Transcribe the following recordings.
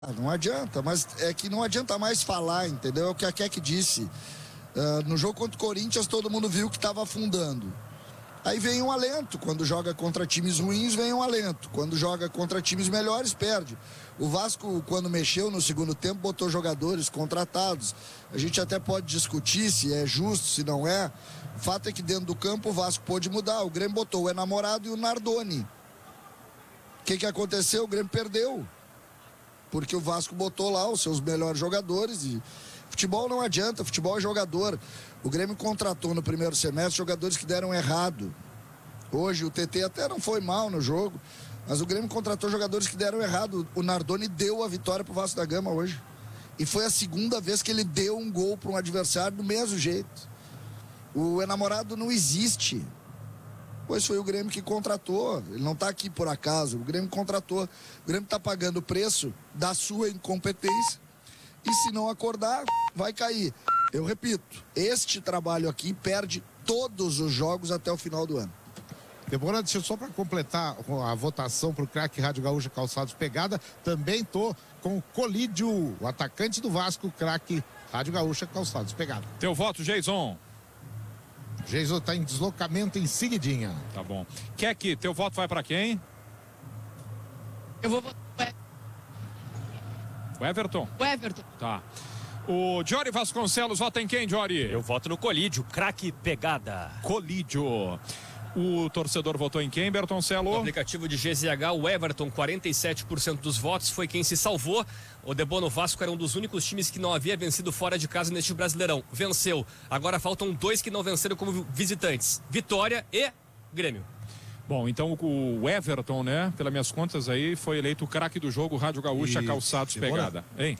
Não adianta, mas é que não adianta mais falar, entendeu? É o que a Keck disse. No jogo contra o Corinthians, todo mundo viu que estava afundando. Aí vem um alento. Quando joga contra times ruins, vem um alento. Quando joga contra times melhores, perde. O Vasco, quando mexeu no segundo tempo, botou jogadores contratados. A gente até pode discutir se é justo, se não é. O fato é que dentro do campo o Vasco pôde mudar. O Grêmio botou o Enamorado e o Nardoni. O que aconteceu? O Grêmio perdeu. Porque o Vasco botou lá os seus melhores jogadores e futebol não adianta, futebol é jogador. O Grêmio contratou no primeiro semestre jogadores que deram errado. Hoje o TT até não foi mal no jogo, mas o Grêmio contratou jogadores que deram errado. O Nardoni deu a vitória pro Vasco da Gama hoje. E foi a segunda vez que ele deu um gol para um adversário do mesmo jeito. O Enamorado não existe. Pois foi o Grêmio que contratou, ele não está aqui por acaso, o Grêmio contratou, o Grêmio está pagando o preço da sua incompetência e se não acordar, vai cair. Eu repito, este trabalho aqui perde todos os jogos até o final do ano. Débora, deixa eu só para completar a votação para o craque Rádio Gaúcha Calçados Pegada, também tô com o Colídio, o atacante do Vasco, craque Rádio Gaúcha Calçados Pegada. Teu voto, Jason? Jason está em deslocamento em seguidinha. Tá bom. Keck, teu voto vai para quem? Eu vou votar o Everton. o Everton. Tá. O Jory Vasconcelos vota em quem, Jory? Eu voto no Colídio, craque Pegada. Colídio. O torcedor votou em quem, Bertoncelo? No aplicativo de GZH, o Everton, 47% dos votos, foi quem se salvou. O Debono Vasco era um dos únicos times que não havia vencido fora de casa neste Brasileirão. Venceu. Agora faltam 2 que não venceram como visitantes. Vitória e Grêmio. Bom, então o Everton, né, pelas minhas contas aí, foi eleito o craque do jogo Rádio Gaúcha Calçados Pegada. Hein?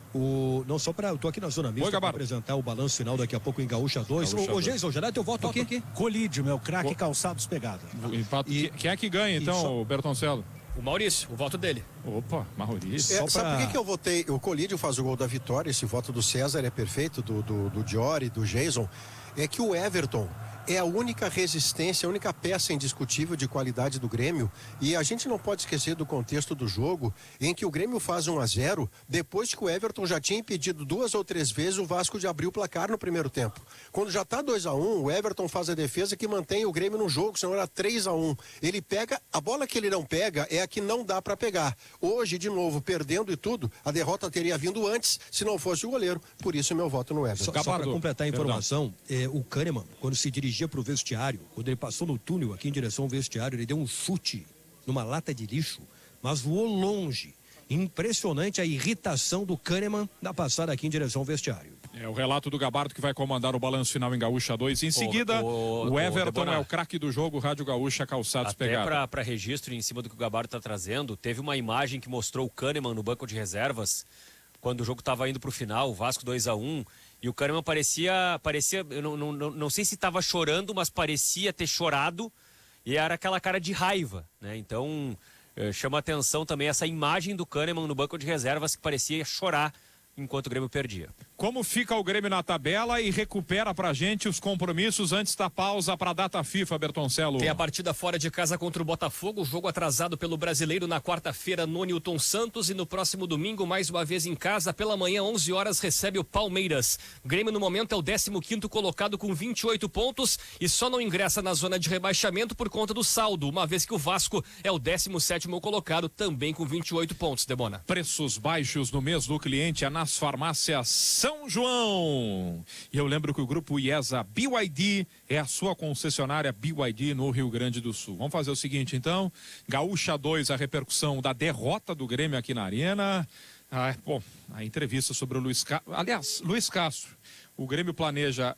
Não só para, eu tô aqui na zona mista para apresentar o balanço final daqui a pouco em Gaúcha 2. Ô Jason, já dá teu voto aqui? Colídio, meu craque Calçados Pegada. Quem é que ganha então, o Bertoncelo? O Maurício, o voto dele. Opa, Maurício. Sabe por que eu votei? O Colídio faz o gol da vitória, esse voto do César é perfeito, do Diori, do Jason. É que o Everton é a única resistência, a única peça indiscutível de qualidade do Grêmio, e a gente não pode esquecer do contexto do jogo em que o Grêmio faz 1-0 depois que o Everton já tinha impedido 2 ou 3 vezes o Vasco de abrir o placar no primeiro tempo. Quando já está 2-1, o Everton faz a defesa que mantém o Grêmio no jogo, senão era 3-1. Ele pega, a bola que ele não pega é a que não dá para pegar. Hoje, de novo, perdendo e tudo, a derrota teria vindo antes se não fosse o goleiro, por isso meu voto no Everton. Só para completar a informação, o Kahneman, quando se dirigia para o vestiário, quando ele passou no túnel aqui em direção ao vestiário, ele deu um chute numa lata de lixo, mas voou longe. Impressionante a irritação do Kahneman na passada aqui em direção ao vestiário. É o relato do Gabardo que vai comandar o balanço final em Gaúcha 2. Em seguida, o Everton é o craque do jogo, Rádio Gaúcha Calçados Pegada. Até para registro, em cima do que o Gabardo está trazendo, teve uma imagem que mostrou o Kahneman no banco de reservas, quando o jogo estava indo para o final, o Vasco 2-1, e o Kahneman parecia eu não sei se estava chorando, mas parecia ter chorado, e era aquela cara de raiva, né? Então, chama atenção também essa imagem do Kahneman no banco de reservas, que parecia chorar enquanto o Grêmio perdia. Como fica o Grêmio na tabela e recupera pra gente os compromissos antes da pausa para a data FIFA, Bertoncelo? Tem a partida fora de casa contra o Botafogo, o jogo atrasado pelo Brasileiro na quarta-feira no Newton Santos, e no próximo domingo, mais uma vez em casa, pela manhã, 11 horas, recebe o Palmeiras. O Grêmio no momento é o 15º colocado com 28 pontos e só não ingressa na zona de rebaixamento por conta do saldo, uma vez que o Vasco é o 17º colocado também com 28 pontos, Debona. Preços baixos no mês do cliente, nas farmácias São João. E eu lembro que o grupo IESA BYD é a sua concessionária BYD no Rio Grande do Sul. Vamos fazer o seguinte, então. Gaúcha 2, a repercussão da derrota do Grêmio aqui na Arena. Bom, a entrevista sobre o Luiz Castro. Aliás, Luiz Castro, o Grêmio planeja...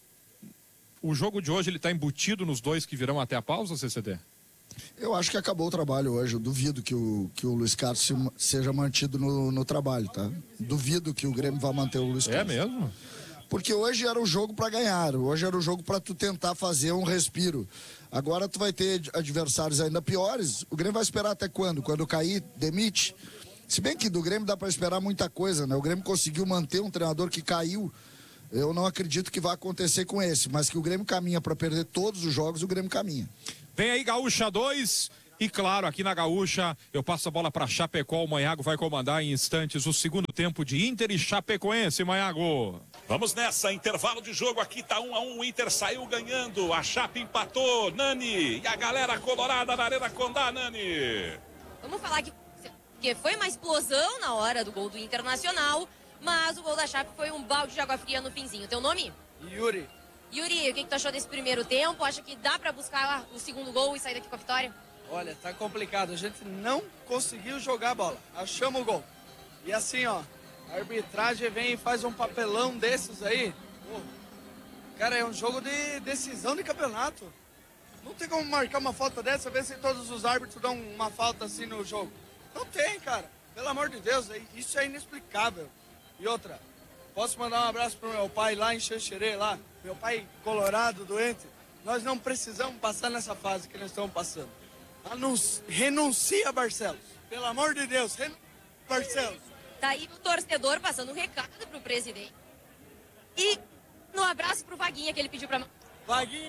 O jogo de hoje, ele está embutido nos 2 que virão até a pausa, CCD? Eu acho que acabou o trabalho hoje. Eu duvido que o Luiz Carlos seja mantido no trabalho, tá? Duvido que o Grêmio vá manter o Luiz Carlos. É mesmo? Porque hoje era o jogo para ganhar. Hoje era o jogo para tu tentar fazer um respiro. Agora tu vai ter adversários ainda piores. O Grêmio vai esperar até quando? Quando cair, demite? Se bem que do Grêmio dá para esperar muita coisa, né? O Grêmio conseguiu manter um treinador que caiu. Eu não acredito que vai acontecer com esse, mas que o Grêmio caminha para perder todos os jogos, o Grêmio caminha. Vem aí Gaúcha 2, E claro, aqui na Gaúcha, eu passo a bola para Chapecó. O Maiago vai comandar em instantes o segundo tempo de Inter e Chapecoense, Maiago. Vamos nessa, intervalo de jogo aqui, tá 1-1, o Inter saiu ganhando, a Chape empatou, Nani, e a galera colorada na Arena Condá, Nani. Vamos falar que foi uma explosão na hora do gol do Internacional, mas o gol da Chape foi um balde de água fria no finzinho. Teu nome? Yuri. Yuri, o que tu achou desse primeiro tempo? Acha que dá pra buscar o segundo gol e sair daqui com a vitória? Olha, tá complicado, a gente não conseguiu jogar a bola, achamos o gol. E assim, ó, a arbitragem vem e faz um papelão desses aí. Pô, cara, é um jogo de decisão de campeonato. Não tem como marcar uma falta dessa, ver se todos os árbitros dão uma falta assim no jogo. Não tem, cara. Pelo amor de Deus, isso é inexplicável. E outra, posso mandar um abraço pro meu pai lá em Xanxerê, lá. Meu pai colorado, doente. Nós não precisamos passar nessa fase que nós estamos passando. Renuncia, Barcelos. Pelo amor de Deus, renuncia, Barcelos. Tá aí o torcedor passando um recado pro presidente. E um abraço pro Vaguinha que ele pediu pra... Vaguinha.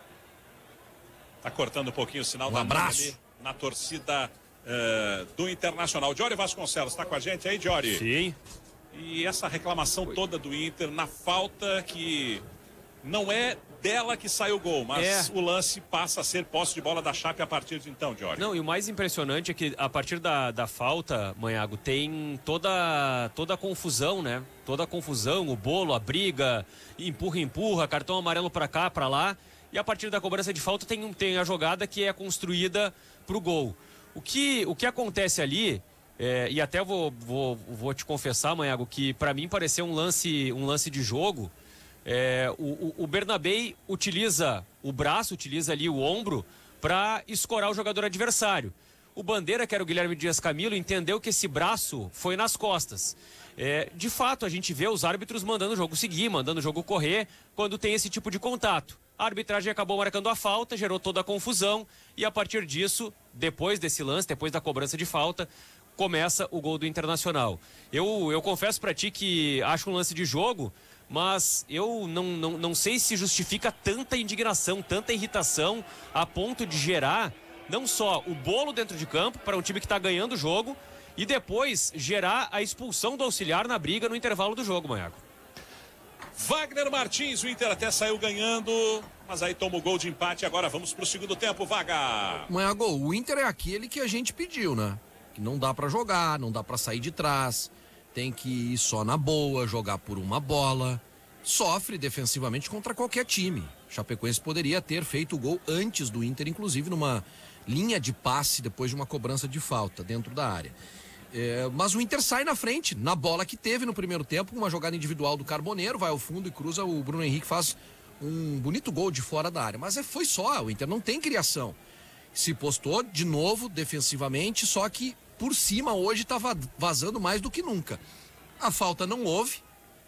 Tá cortando um pouquinho o sinal Um da abraço ali na torcida do Internacional. Diori Vasconcelos, tá com a gente aí, Diori? Sim. E essa reclamação toda do Inter na falta que não é dela que sai o gol, mas o lance passa a ser posse de bola da Chape a partir de então, Diori. Não, e o mais impressionante é que a partir da falta, Maiago, tem toda a confusão, né? Toda a confusão, o bolo, a briga, empurra, cartão amarelo pra cá, pra lá. E a partir da cobrança de falta tem a jogada que é construída pro gol. O que acontece ali, e até vou te confessar, Maiago, que pra mim pareceu um lance de jogo. O Bernabei utiliza o braço, utiliza ali o ombro para escorar o jogador adversário. O Bandeira, que era o Guilherme Dias Camilo, entendeu que esse braço foi nas costas. De fato, a gente vê os árbitros mandando o jogo seguir, mandando o jogo correr quando tem esse tipo de contato. A arbitragem acabou marcando a falta, gerou toda a confusão e a partir disso, depois desse lance, depois da cobrança de falta, começa o gol do Internacional. Eu confesso para ti que acho um lance de jogo, mas eu não sei se justifica tanta indignação, tanta irritação, a ponto de gerar não só o bolo dentro de campo para um time que está ganhando o jogo e depois gerar a expulsão do auxiliar na briga no intervalo do jogo, Maiago. Wagner Martins, o Inter até saiu ganhando, mas aí toma o gol de empate. Agora vamos pro segundo tempo, Vaga. Maiago, o Inter é aquele que a gente pediu, né? Que não dá pra jogar, não dá pra sair de trás, tem que ir só na boa, jogar por uma bola. Sofre defensivamente contra qualquer time. Chapecoense poderia ter feito o gol antes do Inter, inclusive numa linha de passe depois de uma cobrança de falta dentro da área. Mas o Inter sai na frente, na bola que teve no primeiro tempo, uma jogada individual do Carboneiro, vai ao fundo e cruza, o Bruno Henrique faz um bonito gol de fora da área. Mas foi só, o Inter não tem criação. Se postou de novo defensivamente, só que por cima hoje está vazando mais do que nunca. A falta não houve,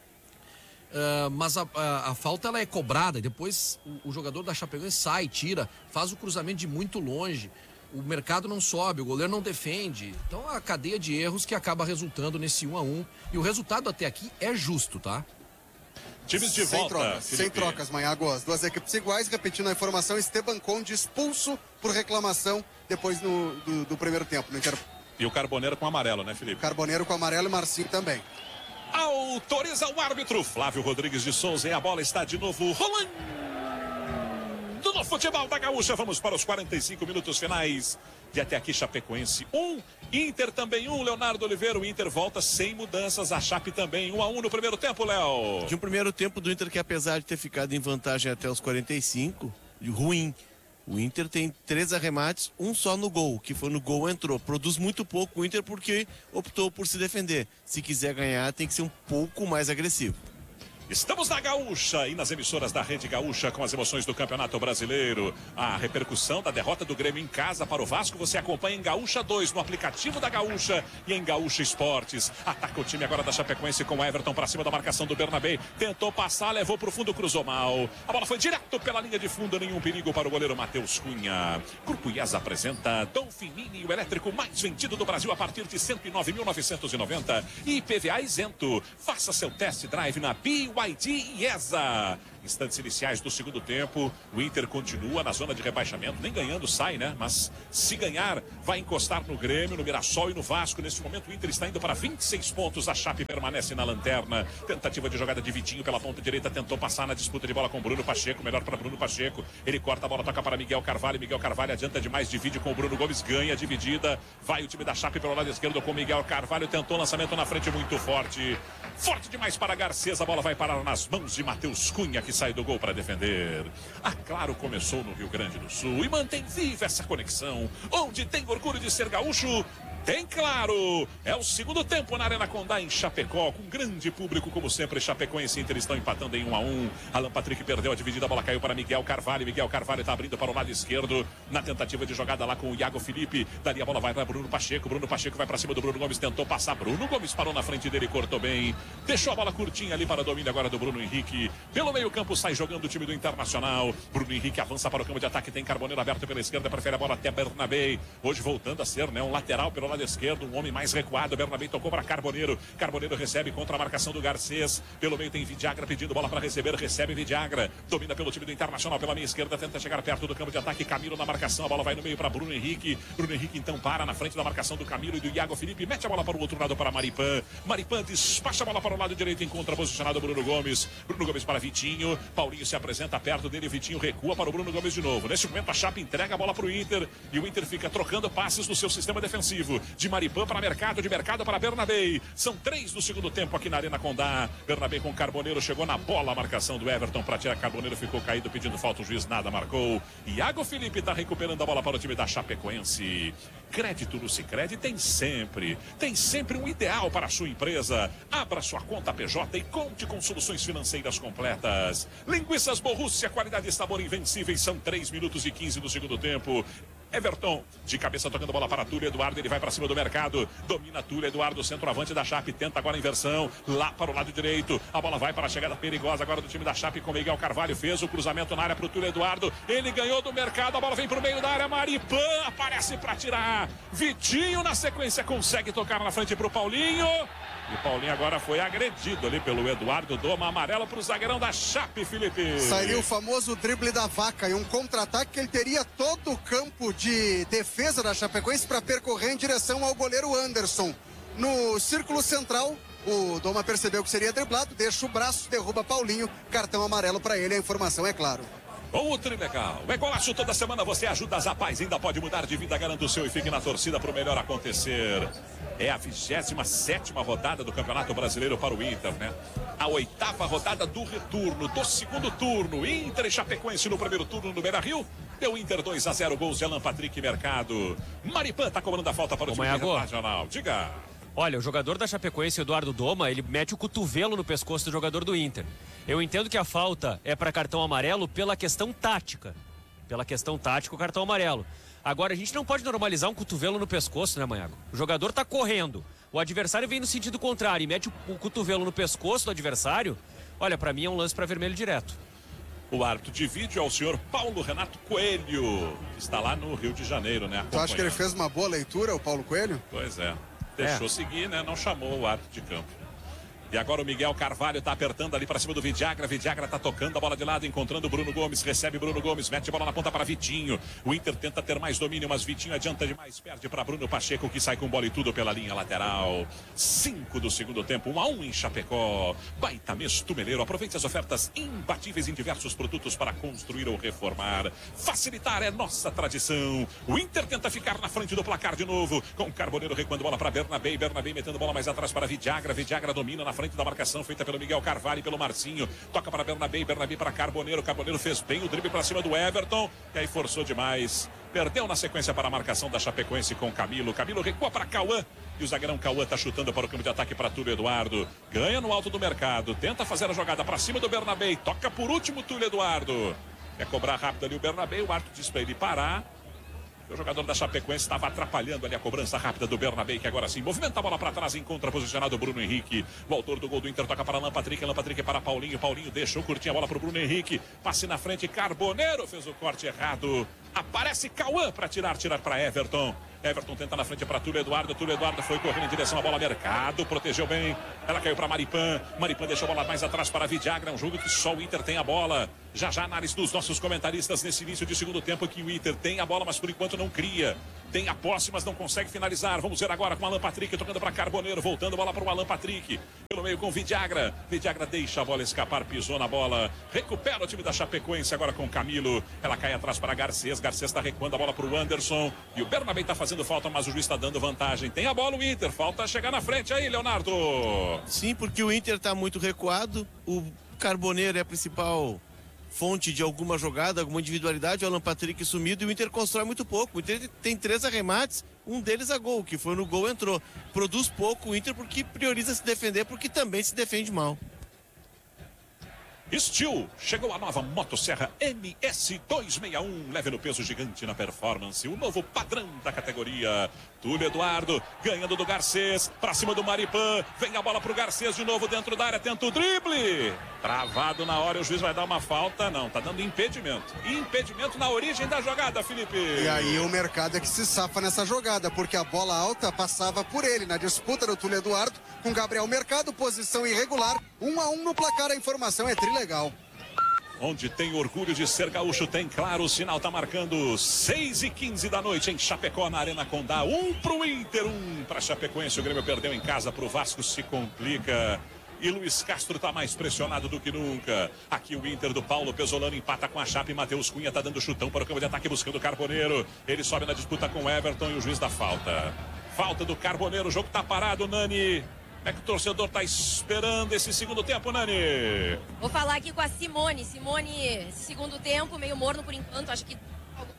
mas a falta ela é cobrada, depois o jogador da Chapecoense sai, tira, faz o cruzamento de muito longe. O mercado não sobe, o goleiro não defende. Então a cadeia de erros que acaba resultando nesse 1-1. E o resultado até aqui é justo, tá? Times de volta. Sem trocas, Maiago. As duas equipes iguais, repetindo a informação, Esteban Conde expulso por reclamação depois do primeiro tempo. E o Carboneiro com amarelo, né, Felipe? Carboneiro com amarelo e Marcinho também. Autoriza o árbitro Flávio Rodrigues de Souza e a bola está de novo rolando no futebol da Gaúcha. Vamos para os 45 minutos finais. E até aqui Chapecoense 1, Inter também 1, Leonardo Oliveira. O Inter volta sem mudanças, a Chape também 1-1 no primeiro tempo, Léo. De um primeiro tempo do Inter que, apesar de ter ficado em vantagem até os 45, ruim. O Inter tem 3 arremates, um só no gol, que foi no gol entrou. Produz muito pouco o Inter porque optou por se defender. Se quiser ganhar, tem que ser um pouco mais agressivo. Estamos na Gaúcha e nas emissoras da Rede Gaúcha com as emoções do Campeonato Brasileiro. A repercussão da derrota do Grêmio em casa para o Vasco você acompanha em Gaúcha 2, no aplicativo da Gaúcha e em Gaúcha Esportes. Ataca o time agora da Chapecoense com o Everton para cima da marcação do Bernabei. Tentou passar, levou para o fundo, cruzou mal. A bola foi direto pela linha de fundo, nenhum perigo para o goleiro Matheus Cunha. Grupo IES apresenta Dolphin Mini, o elétrico mais vendido do Brasil a partir de R$ 109.990. IPVA isento. Faça seu test drive na BYD IESA. Instantes iniciais do segundo tempo. O Inter continua na zona de rebaixamento. Nem ganhando sai, né? Mas se ganhar, vai encostar no Grêmio, no Mirassol e no Vasco. Nesse momento o Inter está indo para 26 pontos. A Chape permanece na lanterna. Tentativa de jogada de Vitinho pela ponta direita. Tentou passar na disputa de bola com Bruno Pacheco. Melhor para Bruno Pacheco. Ele corta a bola, toca para Miguel Carvalho. Miguel Carvalho adianta demais, divide com o Bruno Gomes. Ganha a dividida. Vai o time da Chape pelo lado esquerdo com Miguel Carvalho. Tentou lançamento na frente muito forte. Forte demais para Garcês. A bola vai parar nas mãos de Matheus Cunha, que sai do gol para defender. A Claro começou no Rio Grande do Sul e mantém viva essa conexão. Onde tem orgulho de ser gaúcho, tem Claro. É o segundo tempo na Arena Condá, em Chapecó, com grande público, como sempre. Chapecoense e Inter estão empatando em 1-1. Alan Patrick perdeu a dividida, a bola caiu para Miguel Carvalho. Miguel Carvalho está abrindo para o lado esquerdo, na tentativa de jogada lá com o Iago Felipe. Dali a bola vai para Bruno Pacheco. Bruno Pacheco vai para cima do Bruno Gomes, tentou passar. Bruno Gomes parou na frente dele, cortou bem. Deixou a bola curtinha ali para o domínio agora do Bruno Henrique. Pelo meio campo sai jogando o time do Internacional. Bruno Henrique avança para o campo de ataque, tem Carboneiro aberto pela esquerda, prefere a bola até Bernabé. Hoje voltando a ser, né, um lateral pelo lado esquerdo, um homem mais recuado. Bernabé tocou para Carboneiro. Carboneiro recebe contra a marcação do Garcês. Pelo meio tem Vidiagra pedindo bola para receber, recebe Vidiagra. Domina pelo time do Internacional pela minha esquerda, tenta chegar perto do campo de ataque. Camilo na marcação, a bola vai no meio para Bruno Henrique. Bruno Henrique então para na frente da marcação do Camilo e do Iago Felipe. Mete a bola para o outro lado para Maripan. Maripan despacha a bola para o lado direito, encontra posicionado Bruno Gomes. Bruno Gomes para Vitinho. Paulinho se apresenta perto dele, Vitinho recua para o Bruno Gomes de novo. Nesse momento a Chape entrega a bola para o Inter e o Inter fica trocando passes no seu sistema defensivo. De Maripan para Mercado, de Mercado para Bernabé. São 3 do segundo tempo aqui na Arena Condá. Bernabé com Carboneiro, chegou na bola a marcação do Everton para tirar. Carboneiro ficou caído pedindo falta, o juiz nada marcou. Iago Felipe está recuperando a bola para o time da Chapecoense. Crédito no Sicredi tem sempre um ideal para a sua empresa. Abra sua conta PJ e conte com soluções financeiras completas. Linguiças Borrússia, qualidade e sabor invencíveis. São 3 minutos e 15 do segundo tempo. Everton, de cabeça tocando bola para Túlio Eduardo, ele vai para cima do Mercado, domina Túlio Eduardo, centroavante da Chape, tenta agora a inversão, lá para o lado direito, a bola vai para a chegada perigosa agora do time da Chape com Miguel Carvalho, fez o cruzamento na área para o Túlio Eduardo, ele ganhou do Mercado, a bola vem para o meio da área, Maripan aparece para tirar, Vitinho na sequência consegue tocar na frente para o Paulinho. E Paulinho agora foi agredido ali pelo Eduardo, doma amarelo para o zagueirão da Chape, Felipe. Saiu o famoso drible da vaca e um contra-ataque que ele teria todo o campo de defesa da Chapecoense para percorrer em direção ao goleiro Anderson. No círculo central, o Doma percebeu que seria driblado, deixa o braço, derruba Paulinho, cartão amarelo para ele, a informação é claro. Com o Trilegal, é golaço toda semana, você ajuda as rapazes, ainda pode mudar de vida, garanta o seu e fique na torcida para o melhor acontecer. É a 27ª rodada do Campeonato Brasileiro para o Inter, né? A 8ª rodada do retorno, do segundo turno. Inter e Chapecoense no primeiro turno no Beira-Rio. Deu Inter 2-0, gols de Alan Patrick e Mercado. Maripan tá cobrando a falta para o time internacional. Diga. Olha, o jogador da Chapecoense, Eduardo Doma, ele mete o cotovelo no pescoço do jogador do Inter. Eu entendo que a falta é para cartão amarelo pela questão tática. Pela questão tática, o cartão amarelo. Agora, a gente não pode normalizar um cotovelo no pescoço, né, Manhago? O jogador tá correndo, o adversário vem no sentido contrário e mete o cotovelo no pescoço do adversário. Olha, para mim é um lance para vermelho direto. O árbitro de vídeo é o senhor Paulo Renato Coelho, que está lá no Rio de Janeiro, né? Tu acha que ele fez uma boa leitura, o Paulo Coelho? Pois é. Deixou seguir, né? Não chamou o árbitro de campo. E agora o Miguel Carvalho tá apertando ali para cima do Vidiagra. Vidiagra tá tocando a bola de lado, encontrando o Bruno Gomes. Recebe Bruno Gomes, mete a bola na ponta para Vitinho. O Inter tenta ter mais domínio, mas Vitinho adianta demais. Perde para Bruno Pacheco, que sai com bola e tudo pela linha lateral. 5 do segundo tempo, 1-1 em Chapecó. Baita mês Tumeleiro. Aproveite as ofertas imbatíveis em diversos produtos para construir ou reformar. Facilitar é nossa tradição. O Inter tenta ficar na frente do placar de novo. Com o Carboneiro recuando bola para Bernabé. Bernabé metendo bola mais atrás para Vidiagra. Vidiagra domina na frente da marcação feita pelo Miguel Carvalho e pelo Marcinho. Toca para Bernabé, Bernabé para Carboneiro. Carboneiro fez bem o drible para cima do Everton. E aí forçou demais. Perdeu na sequência para a marcação da Chapecoense com Camilo. Camilo recua para Cauã. E o zagueirão Cauã está chutando para o campo de ataque para Túlio Eduardo. Ganha no alto do Mercado. Tenta fazer a jogada para cima do Bernabé. Toca por último Túlio Eduardo. Quer cobrar rápido ali o Bernabé. O árbitro diz para ele parar. O jogador da Chapecoense estava atrapalhando ali a cobrança rápida do Bernabé, que agora sim movimenta a bola para trás, encontra posicionado o Bruno Henrique. O autor do gol do Inter toca para Alan Patrick para Paulinho. Paulinho deixou curtir a bola para o Bruno Henrique. Passe na frente, Carboneiro fez o corte errado. Aparece Cauã para tirar para Everton. Everton tenta na frente para Túlio Eduardo. Túlio Eduardo foi correndo em direção à bola. Mercado, protegeu bem. Ela caiu para Maripan. Maripan deixou a bola mais atrás para Vidagra. Um jogo que só o Inter tem a bola. Já análise dos nossos comentaristas nesse início de segundo tempo, que o Inter tem a bola, mas por enquanto não cria. Tem a posse, mas não consegue finalizar. Vamos ver agora com o Alan Patrick tocando para Carboneiro, voltando a bola para o Alan Patrick. Pelo meio com Vidagra. Vidagra deixa a bola escapar, pisou na bola. Recupera o time da Chapecoense agora com Camilo. Ela cai atrás para Garcês. Garcês está recuando a bola para o Anderson. E o Bernabé está fazendo falta, mas o juiz está dando vantagem. Tem a bola o Inter. Falta chegar na frente aí, Leonardo. Sim, porque o Inter está muito recuado. O Carboneiro é a principal fonte de alguma jogada, alguma individualidade. O Alan Patrick sumido e o Inter constrói muito pouco. O Inter tem 3 arremates, um deles a gol, que foi no gol, entrou. Produz pouco o Inter porque prioriza se defender, porque também se defende mal. Steel, chegou a nova motosserra MS261, leve no peso, gigante na performance, o novo padrão da categoria. Túlio Eduardo, ganhando do Garcês, pra cima do Maripan, vem a bola pro Garcês de novo dentro da área, tenta o drible. Travado na hora, o juiz vai dar uma falta, não, tá dando impedimento. Impedimento na origem da jogada, Felipe. E aí o Mercado é que se safa nessa jogada, porque a bola alta passava por ele na disputa do Túlio Eduardo com Gabriel Mercado, posição irregular, 1-1 no placar, a informação é trilegal. Onde tem orgulho de ser gaúcho, tem claro, o sinal tá marcando 6h15 da noite em Chapecó, na Arena Condá. 1 pro Inter, 1 pra Chapecoense. O Grêmio perdeu em casa pro Vasco, se complica. E Luiz Castro tá mais pressionado do que nunca. Aqui o Inter do Paulo Pesolano empata com a Chape. Matheus Cunha tá dando chutão para o campo de ataque buscando o Carboneiro. Ele sobe na disputa com o Everton e o juiz dá falta. Falta do Carboneiro, o jogo tá parado, Nani. Como é que o torcedor tá esperando esse segundo tempo, Nani? Vou falar aqui com a Simone. Simone, segundo tempo, meio morno por enquanto, acho que...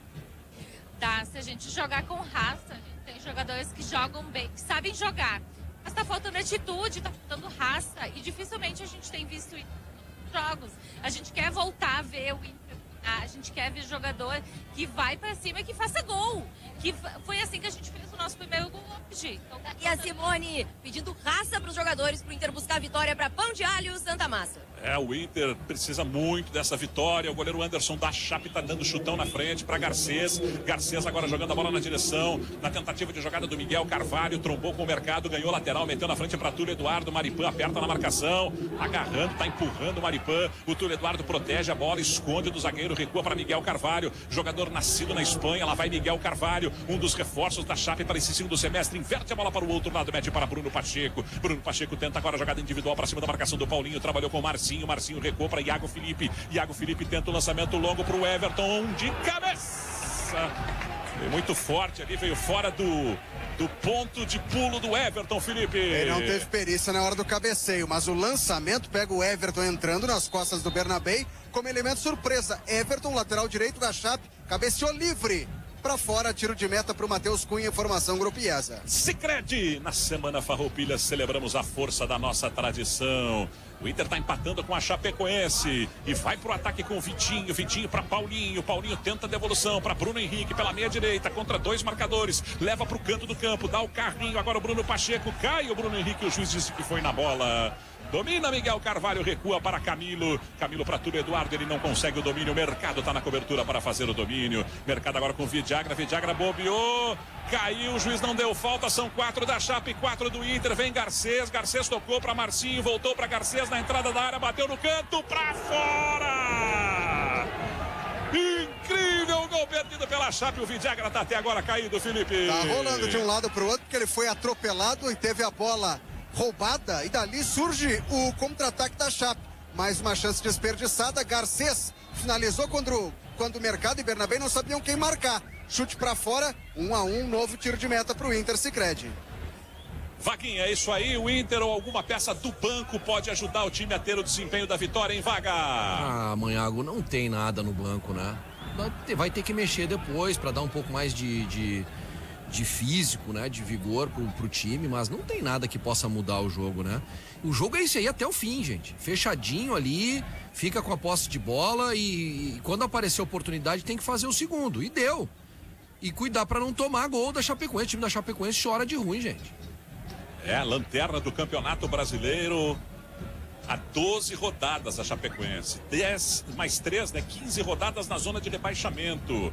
Tá, se a gente jogar com raça, a gente tem jogadores que jogam bem, que sabem jogar. Mas tá faltando atitude, tá faltando raça, e dificilmente a gente tem visto isso nos jogos. A gente quer voltar a ver o Inter, a gente quer ver jogador que vai pra cima e que faça gol. Que foi assim que a gente fez o nosso primeiro gol hoje. Então, e a Simone pedindo raça para os jogadores para o Inter buscar a vitória para Pão de Alho, Santa Massa. O Inter precisa muito dessa vitória. O goleiro Anderson da Chape tá dando chutão na frente para Garcês. Garcês agora jogando a bola na direção. Na tentativa de jogada do Miguel Carvalho, trombou com o Mercado, ganhou lateral, meteu na frente para Túlio Eduardo. Maripan aperta na marcação, agarrando, tá empurrando o Maripan. O Túlio Eduardo protege a bola, esconde do zagueiro, recua para Miguel Carvalho. Jogador nascido na Espanha, lá vai Miguel Carvalho, um dos reforços da Chape para esse segundo semestre. Inverte a bola para o outro lado, mete para Bruno Pacheco. Bruno Pacheco tenta agora a jogada individual para cima da marcação do Paulinho, trabalhou com o Marcinho. Marcinho recuou para Iago Felipe. Iago Felipe tenta o lançamento longo para o Everton de cabeça. Foi muito forte ali, veio fora do ponto de pulo do Everton, Felipe. Ele não teve perícia na hora do cabeceio, mas o lançamento pega o Everton entrando nas costas do Bernabé como elemento surpresa. Everton, lateral direito da Chape, cabeceou livre. Pra fora, tiro de meta pro Matheus Cunha, formação Grupo IESA. Sicredi, na Semana Farroupilha celebramos a força da nossa tradição. O Inter tá empatando com a Chapecoense e vai pro ataque com o Vitinho. Vitinho para Paulinho. Paulinho tenta a devolução para Bruno Henrique pela meia direita contra 2 marcadores. Leva pro canto do campo, dá o carrinho. Agora o Bruno Pacheco cai. O Bruno Henrique, o juiz disse que foi na bola. Domina Miguel Carvalho, recua para Camilo. Camilo para Túlio Eduardo, ele não consegue o domínio. O Mercado tá na cobertura para fazer o domínio. Mercado agora com Vidagra. Vidagra bobeou. Caiu, o juiz não deu falta. São 4 da Chape, 4 do Inter. Vem Garcês. Garcês tocou para Marcinho, voltou para Garcês na entrada da área, bateu no canto para fora. Incrível gol perdido pela Chape. O Vidagra tá até agora caído, Felipe. Tá rolando de um lado para o outro, porque ele foi atropelado e teve a bola roubada, e dali surge o contra-ataque da Chape. Mais uma chance desperdiçada. Garcês finalizou quando o Mercado e Bernabé não sabiam quem marcar. Chute para fora, 1-1, novo tiro de meta para o Inter Sicredi. Vaguinha, é isso aí. O Inter ou alguma peça do banco pode ajudar o time a ter o desempenho da vitória, em Vaga? Manhago, não tem nada no banco, né? Vai ter que mexer depois para dar um pouco mais de físico, né? De vigor pro time, mas não tem nada que possa mudar o jogo, né? O jogo é isso aí até o fim, gente. Fechadinho ali, fica com a posse de bola e quando aparecer a oportunidade tem que fazer o segundo. E deu. E cuidar para não tomar gol da Chapecoense. O time da Chapecoense chora de ruim, gente. É a lanterna do Campeonato Brasileiro. Há 12 rodadas a Chapecoense. 10 mais 3, né? 15 rodadas na zona de rebaixamento.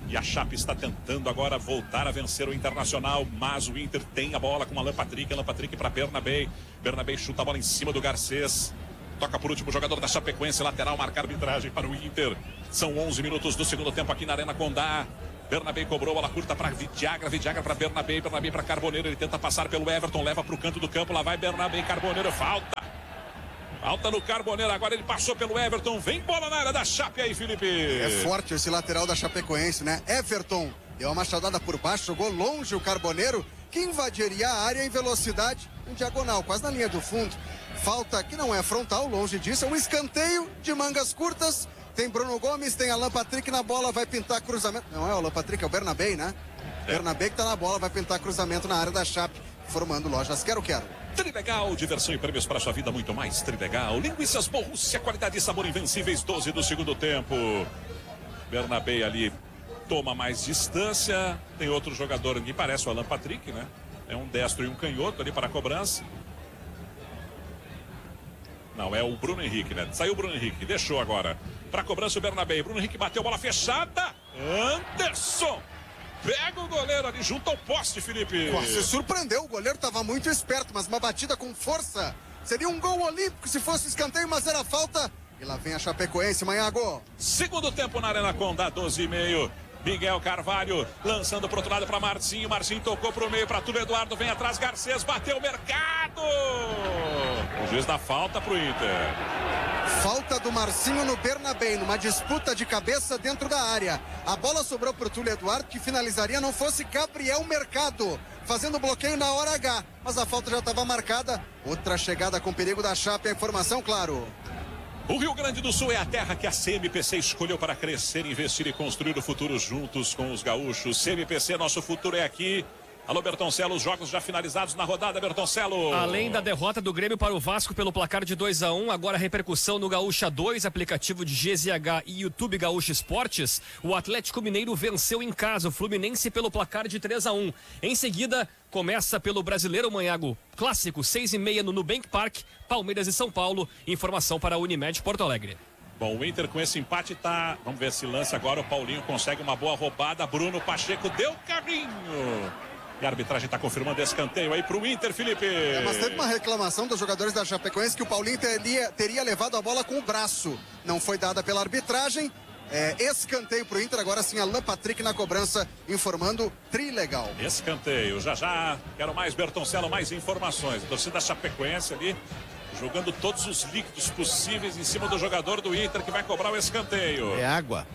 E a Chape está tentando agora voltar a vencer o Internacional, mas o Inter tem a bola com Alan Patrick para Bernabé. Bernabé chuta a bola em cima do Garcês. Toca por último o jogador da Chapecoense, lateral, marca a arbitragem para o Inter. São 11 minutos do segundo tempo aqui na Arena Condá. Bernabé cobrou, bola curta para Vidiagra para Bernabé para Carboneiro. Ele tenta passar pelo Everton, leva para o canto do campo, lá vai Bernabé, Carboneiro, falta no Carboneiro, agora ele passou pelo Everton, vem bola na área da Chape aí, Felipe. É forte esse lateral da Chapecoense, né? Everton deu uma machadada por baixo, jogou longe o Carboneiro, que invadiria a área em velocidade, em diagonal, quase na linha do fundo. Falta que não é frontal, longe disso, é um escanteio de mangas curtas. Tem Bruno Gomes, tem Alan Patrick na bola, vai pintar cruzamento. Não é o Alan Patrick, é o Bernabé, né? Bernabé que tá na bola, vai pintar cruzamento na área da Chape, formando lojas Quero. Trilegal, diversão e prêmios para sua vida, muito mais. Trilegal, linguiças Borussia, qualidade e sabor invencíveis, 12 do segundo tempo. Bernabé ali toma mais distância. Tem outro jogador, me parece o Alan Patrick, né? É um destro e um canhoto ali para a cobrança. Não, é o Bruno Henrique, né? Saiu o Bruno Henrique, deixou agora. Para a cobrança o Bernabé. Bruno Henrique bateu, bola fechada. Anderson pega o goleiro ali junto ao poste, Felipe. Se surpreendeu, o goleiro estava muito esperto, mas uma batida com força. Seria um gol olímpico se fosse escanteio, mas era falta. E lá vem a Chapecoense, Manhago. Segundo tempo na Arena Condá, 12:30. Miguel Carvalho lançando pro outro lado para Marcinho. Marcinho tocou pro meio para Túlio Eduardo. Vem atrás, Garcês bateu o Mercado. O juiz dá falta pro Inter. Falta do Marcinho no Bernabé, numa disputa de cabeça dentro da área. A bola sobrou pro Túlio Eduardo, que finalizaria, não fosse Gabriel Mercado, fazendo bloqueio na hora H. Mas a falta já estava marcada. Outra chegada com perigo da Chape, a informação, claro. O Rio Grande do Sul é a terra que a CMPC escolheu para crescer, investir e construir o futuro juntos com os gaúchos. CMPC, nosso futuro é aqui. Alô, Bertoncello, os jogos já finalizados na rodada, Bertoncello. Além da derrota do Grêmio para o Vasco pelo placar de 2-1, agora a repercussão no Gaúcha 2, aplicativo de GZH e YouTube Gaúcha Esportes. O Atlético Mineiro venceu em casa o Fluminense pelo placar de 3-1. Em seguida, começa pelo Brasileiro Manhago Clássico, 6h30 no Nubank Park, Palmeiras e São Paulo. Informação para a Unimed Porto Alegre. Bom, o Inter com esse empate tá... Vamos ver se lance agora. O Paulinho consegue uma boa roubada. Bruno Pacheco deu caminho. E a arbitragem está confirmando escanteio aí para o Inter, Felipe. Mas teve uma reclamação dos jogadores da Chapecoense que o Paulinho teria levado a bola com o braço. Não foi dada pela arbitragem. Escanteio para o Inter. Agora sim, Alan Patrick na cobrança, informando trilegal. Escanteio. Já. Quero mais, Bertoncello, mais informações. A torcida da Chapecoense ali, jogando todos os líquidos possíveis em cima do jogador do Inter que vai cobrar o escanteio. É água.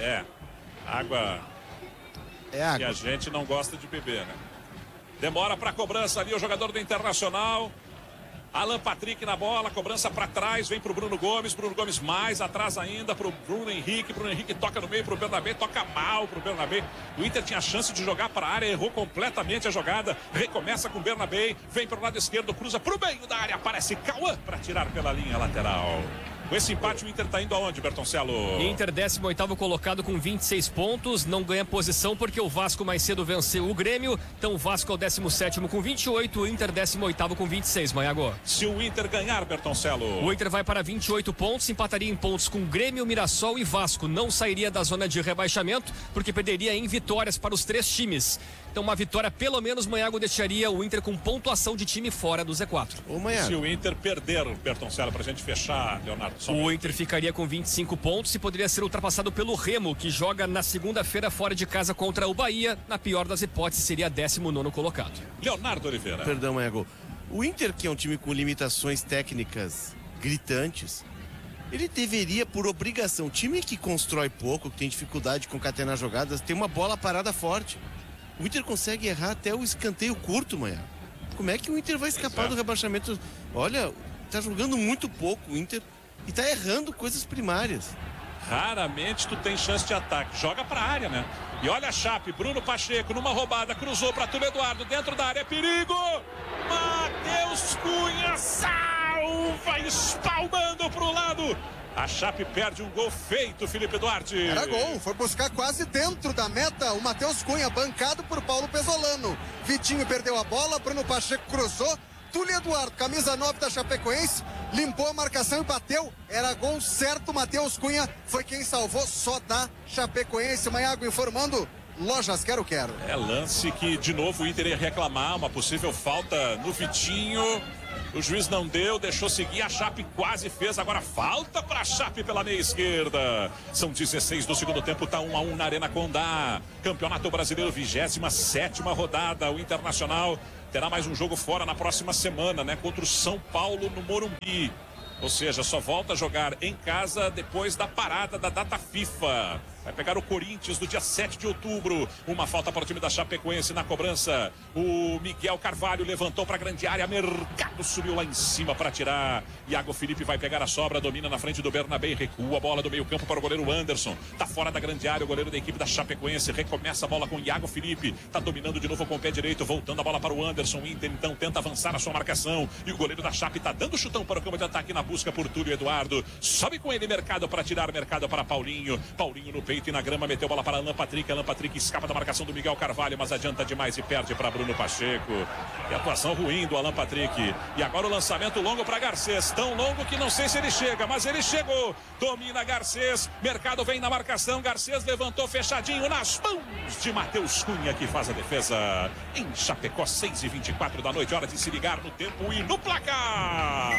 Água. É água. Que a gente não gosta de beber, né? Demora para a cobrança ali o jogador do Internacional. Alan Patrick na bola, cobrança para trás, vem pro Bruno Gomes mais atrás ainda pro Bruno Henrique toca no meio pro Bernabé, toca mal pro Bernabé. O Inter tinha chance de jogar para a área, errou completamente a jogada, recomeça com o Bernabé, vem pro lado esquerdo, cruza pro meio da área, aparece Cauã para tirar pela linha lateral. Com esse empate, o Inter tá indo aonde, Bertoncello? Inter 18º colocado com 26 pontos, não ganha posição porque o Vasco mais cedo venceu o Grêmio, então o Vasco é o 17º com 28, o Inter 18º com 26, Manhago. Se o Inter ganhar, Bertoncello? O Inter vai para 28 pontos, empataria em pontos com Grêmio, Mirassol e Vasco, não sairia da zona de rebaixamento porque perderia em vitórias para os 3 times. Então uma vitória pelo menos, Manhago, deixaria o Inter com pontuação de time fora do Z4. Se o Inter perder, Bertoncello, pra gente fechar, Leonardo. O Inter ficaria com 25 pontos e poderia ser ultrapassado pelo Remo, que joga na segunda-feira fora de casa contra o Bahia. Na pior das hipóteses, seria 19º colocado. Leonardo Oliveira. Perdão, Manhago. O Inter, que é um time com limitações técnicas gritantes, ele deveria, por obrigação, time que constrói pouco, que tem dificuldade de concatenar jogadas, tem uma bola parada forte. O Inter consegue errar até o escanteio curto, Manhago. Como é que o Inter vai escapar do rebaixamento? Olha, tá jogando muito pouco o Inter e tá errando coisas primárias. Raramente tu tem chance de ataque. Joga pra área, né? E olha a Chape, Bruno Pacheco numa roubada, cruzou pra Túlio Eduardo, dentro da área, perigo! Matheus Cunha salva, espalmando pro lado. A Chape perde um gol feito, Felipe Duarte. Era gol, foi buscar quase dentro da meta o Matheus Cunha, bancado por Paulo Pesolano. Vitinho perdeu a bola, Bruno Pacheco cruzou. Túlio Eduardo, camisa 9 da Chapecoense, limpou a marcação e bateu. Era gol certo, Matheus Cunha foi quem salvou, só da Chapecoense. Maiago informando, Lojas Quero Quero. É lance que de novo o Inter ia reclamar, uma possível falta no Vitinho. O juiz não deu, deixou seguir, a Chape quase fez, agora falta para a Chape pela meia esquerda. São 16 do segundo tempo, tá 1-1 na Arena Condá. Campeonato Brasileiro, 27ª rodada. O Internacional terá mais um jogo fora na próxima semana, né? Contra o São Paulo no Morumbi. Ou seja, só volta a jogar em casa depois da parada da data FIFA. Vai pegar o Corinthians no dia 7 de outubro. Uma falta para o time da Chapecoense na cobrança. O Miguel Carvalho levantou para a grande área. Mercado subiu lá em cima para tirar. Iago Felipe vai pegar a sobra, domina na frente do Bernabé. Recua a bola do meio campo para o goleiro Anderson. Tá fora da grande área o goleiro da equipe da Chapecoense. Recomeça a bola com Iago Felipe. Tá dominando de novo com o pé direito. Voltando a bola para o Anderson. O Inter então tenta avançar na sua marcação. E o goleiro da Chape tá dando chutão para o campo de ataque na busca por Túlio Eduardo. Sobe com ele Mercado para tirar. Mercado para Paulinho. Paulinho no peito e na grama, meteu bola para Alan Patrick. Alan Patrick escapa da marcação do Miguel Carvalho, mas adianta demais e perde para Bruno Pacheco. E atuação ruim do Alan Patrick. E agora o lançamento longo para Garcês, tão longo que não sei se ele chega, mas ele chegou. Domina Garcês, Mercado vem na marcação, Garcês levantou fechadinho nas mãos de Matheus Cunha, que faz a defesa. Em Chapecó, 6h24 da noite, hora de se ligar no tempo e no placar.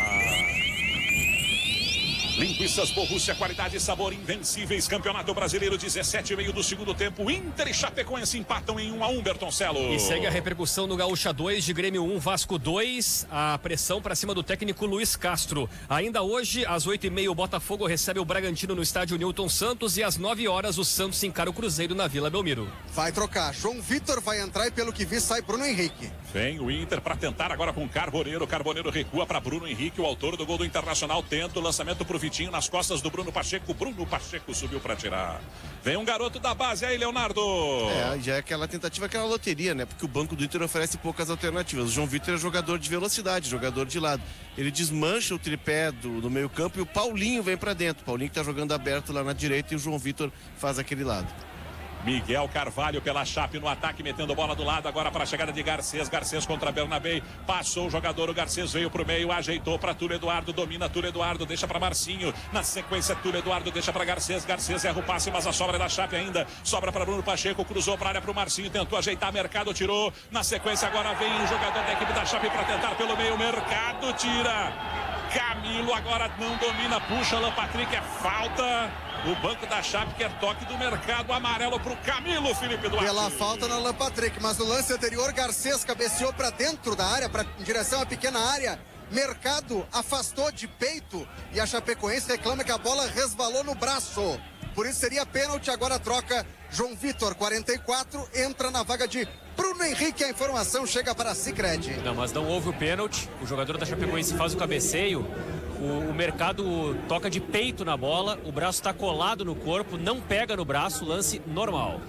Linguiças Borrússia, qualidade e sabor invencíveis. Campeonato Brasileiro, 17h30 do segundo tempo. Inter e Chapecoense empatam em 1-1, Bertoncelo. E segue a repercussão no Gaúcha 2, de Grêmio 1, Vasco 2. A pressão para cima do técnico Luiz Castro. Ainda hoje, às 8h30, o Botafogo recebe o Bragantino no estádio Newton Santos. E às 9h, o Santos encara o Cruzeiro na Vila Belmiro. Vai trocar. João Vitor vai entrar e, pelo que vi, sai Bruno Henrique. Vem o Inter para tentar agora com Carboneiro. Carboneiro recua para Bruno Henrique, o autor do gol do Internacional. Tenta o lançamento para o Vitinho nas costas do Bruno Pacheco. Bruno Pacheco subiu para tirar. Vem um garoto da base aí, Leonardo. Já é aquela tentativa, aquela loteria, né? Porque o banco do Inter oferece poucas alternativas. O João Vitor é jogador de velocidade, jogador de lado. Ele desmancha o tripé do meio campo e o Paulinho vem para dentro. O Paulinho que tá jogando aberto lá na direita e o João Vitor faz aquele lado. Miguel Carvalho pela Chape no ataque, metendo bola do lado agora para a chegada de Garcês. Garcês contra Bernabé, passou o jogador, o Garcês veio pro meio, ajeitou para Túlio Eduardo, domina Túlio Eduardo, deixa para Marcinho, na sequência Túlio Eduardo deixa para Garcês, Garcês erra o passe, mas a sobra é da Chape ainda, sobra para Bruno Pacheco, cruzou para a área pro Marcinho, tentou ajeitar, Mercado tirou, na sequência agora vem o jogador da equipe da Chape para tentar pelo meio, Mercado tira, Camilo agora não domina, puxa, Alan Patrick, é falta. O banco da Chape quer toque do Mercado, amarelo pro Camilo, Felipe Duarte. Pela falta na Alan Patrick, mas no lance anterior, Garcês cabeceou para dentro da área, em direção à pequena área. Mercado afastou de peito e a Chapecoense reclama que a bola resvalou no braço. Por isso seria pênalti, agora troca João Vitor, 44, entra na vaga de Bruno Henrique, a informação chega para a Sicredi. Não, mas não houve o pênalti, o jogador da Chapecoense faz o cabeceio, o Mercado toca de peito na bola, o braço está colado no corpo, não pega no braço, lance normal.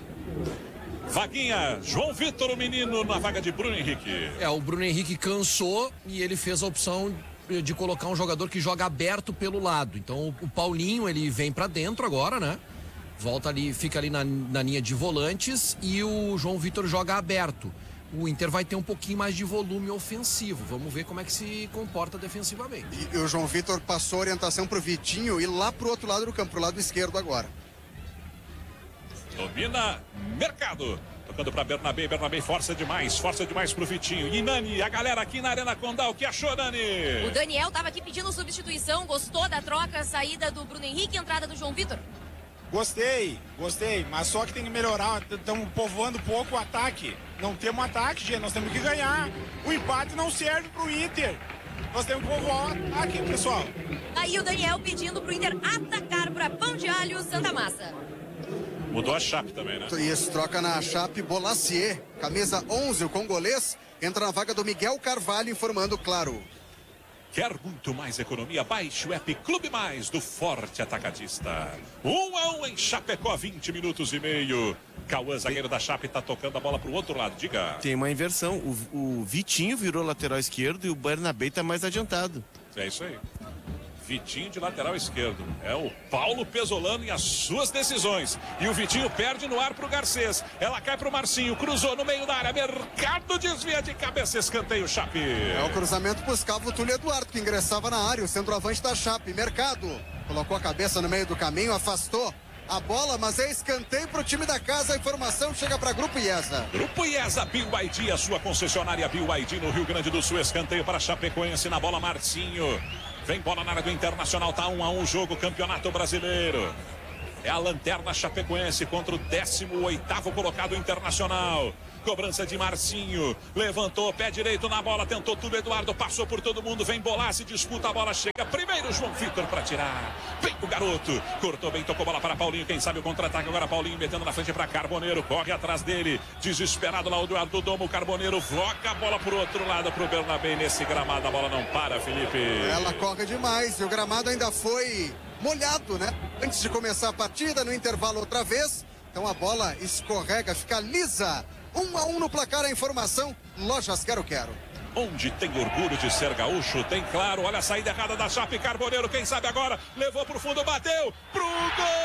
Vaguinha, João Vitor, o menino, na vaga de Bruno Henrique. O Bruno Henrique cansou e ele fez a opção de colocar um jogador que joga aberto pelo lado. Então o Paulinho, ele vem para dentro agora, né? Volta ali, fica ali na linha de volantes e o João Vitor joga aberto. O Inter vai ter um pouquinho mais de volume ofensivo. Vamos ver como é que se comporta defensivamente. E o João Vitor passou a orientação pro Vitinho e lá pro outro lado do campo, pro lado esquerdo agora. Domina Mercado. Tocando para Bernabé, Bernabé força demais pro Vitinho. E Nani, a galera aqui na Arena Condá, o que achou, Nani? O Daniel tava aqui pedindo substituição, gostou da troca, saída do Bruno Henrique, entrada do João Vitor? Gostei, mas só que tem que melhorar, estamos povoando pouco o ataque. Não temos ataque, gente, nós temos que ganhar. O empate não serve pro Inter. Nós temos que povoar o ataque, pessoal. Aí o Daniel pedindo pro Inter atacar para Pão de Alho, Santa Massa. Mudou a Chape também, né? Isso, troca na Chape Bolacier, camisa 11, o congolês, entra na vaga do Miguel Carvalho, informando claro. Quer muito mais economia? Baixe o app Clube Mais do Forte Atacadista. 1-1 em Chapecó, 20 minutos e meio. Cauã, zagueiro da Chape, tá tocando a bola pro outro lado. Diga. Tem uma inversão. O Vitinho virou lateral esquerdo e o Bernabé tá mais adiantado. É isso aí. Vitinho de lateral esquerdo. É o Paulo Pesolano e as suas decisões. E o Vitinho perde no ar pro Garcês. Ela cai pro Marcinho, cruzou no meio da área. Mercado desvia de cabeça, escanteio Chape. O cruzamento buscava o Túlio Eduardo, que ingressava na área, o centroavante da Chape. Mercado colocou a cabeça no meio do caminho, afastou a bola, mas é escanteio pro time da casa. A informação chega para Grupo IESA. Grupo IESA, BYD, a sua concessionária BYD no Rio Grande do Sul. Escanteio para Chapecoense, na bola Marcinho. Vem bola na área do Internacional, tá 1-1 o jogo, Campeonato Brasileiro. É a lanterna Chapecoense contra o 18º colocado Internacional. Cobrança de Marcinho, levantou, pé direito na bola, tentou tudo, Eduardo passou por todo mundo, vem bolar, se disputa a bola, chega primeiro João Vitor para tirar. Vem o garoto, cortou bem, tocou bola para Paulinho, quem sabe o contra-ataque agora, Paulinho metendo na frente para Carboneiro, corre atrás dele, desesperado lá o Eduardo Domo, Carboneiro voca a bola pro outro lado, pro Bernabé, nesse gramado a bola não para, Felipe. Ela corre demais e o gramado ainda foi molhado, né? Antes de começar a partida, no intervalo outra vez, então a bola escorrega, fica lisa. 1-1 no placar, a informação, Lojas Quero Quero. Onde tem orgulho de ser gaúcho, tem claro, olha a saída errada da Chape, Carboneiro, quem sabe agora, levou pro fundo, bateu pro gol!